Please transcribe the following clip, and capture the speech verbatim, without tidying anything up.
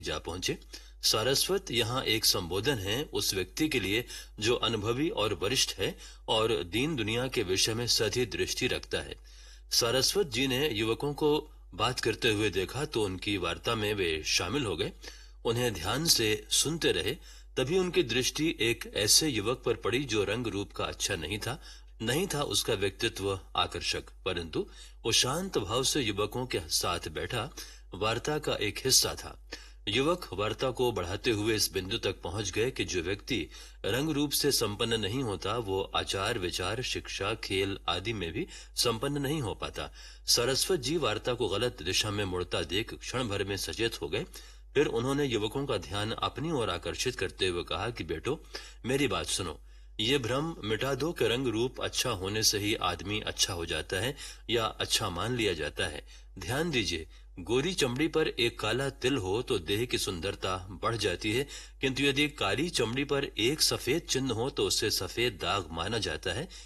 जा पहुंचे। सारस्वत यहाँ एक संबोधन है उस व्यक्ति के लिए जो अनुभवी और वरिष्ठ है और दीन दुनिया के विषय में सधी दृष्टि रखता है। सारस्वत जी ने युवकों को बात करते हुए देखा तो उनकी वार्ता में वे शामिल हो गए। उन्हें ध्यान से सुनते रहे। तभी उनकी दृष्टि एक ऐसे युवक पर पड़ी जो रंग रूप का अच्छा नहीं था, नहीं था उसका व्यक्तित्व आकर्षक, परंतु वो शांत भाव से युवकों के साथ बैठा वार्ता का एक हिस्सा था। युवक वार्ता को बढ़ाते हुए इस बिंदु तक पहुंच गए कि जो व्यक्ति रंग रूप से संपन्न नहीं होता वो आचार विचार शिक्षा खेल आदि में भी संपन्न नहीं हो पाता। सरस्वत जी वार्ता को गलत दिशा में मुड़ता देख क्षण भर में सचेत हो गए। फिर उन्होंने युवकों का ध्यान अपनी ओर आकर्षित करते हुए कहा कि बेटो, मेरी बात सुनो। ये भ्रम मिटा दो कि रंग रूप अच्छा होने से ही आदमी अच्छा हो जाता है या अच्छा मान लिया जाता है। ध्यान दीजिए, गोरी चमड़ी पर एक काला तिल हो तो देह की सुंदरता बढ़ जाती है, किंतु यदि काली चमड़ी पर एक सफेद चिन्ह हो तो उसे सफेद दाग माना जाता है।